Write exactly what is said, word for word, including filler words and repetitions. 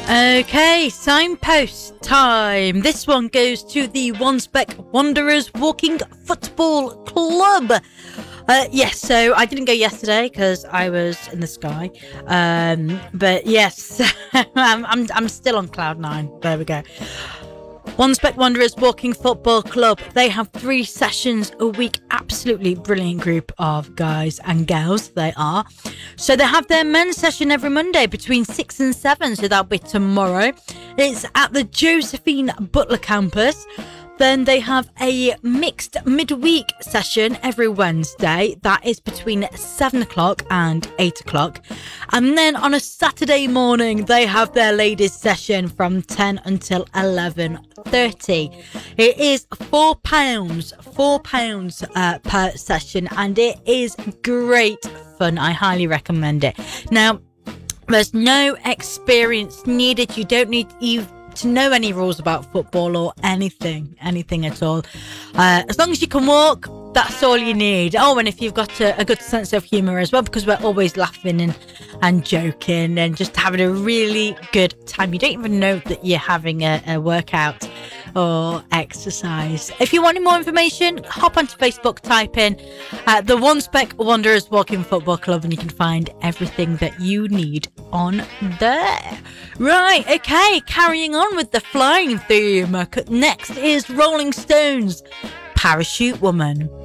Okay, signpost time. This one goes to the Wansbeck Wanderers Walking Football Club. Uh, yes, so I didn't go yesterday because I was in the sky. Um, but yes, I'm, I'm I'm still on cloud nine. There we go. Wansbeck Wanderers Walking Football Club. They have three sessions a week. Absolutely brilliant group of guys and girls they are. So they have their men's session every Monday between six and seven. So that'll be tomorrow. It's at the Josephine Butler campus. Then they have a mixed midweek session every Wednesday. That is between seven o'clock and eight o'clock. And then on a Saturday morning, they have their ladies session from ten until eleven thirty. It is four pounds, four pounds uh, per session, and it is great fun. I highly recommend it. Now, there's no experience needed. You don't need even to know any rules about football or anything, anything at all. Uh, as long as you can walk, that's all you need. Oh, and if you've got a, a good sense of humour as well, because we're always laughing and, and joking and just having a really good time. You don't even know that you're having a, a workout or exercise. If you want any more information, hop onto Facebook, type in uh, the Wansbeck Wanderers Walking Football Club, and you can find everything that you need on there. Right, okay, carrying on with the flying theme. Next is Rolling Stones, Parachute Woman.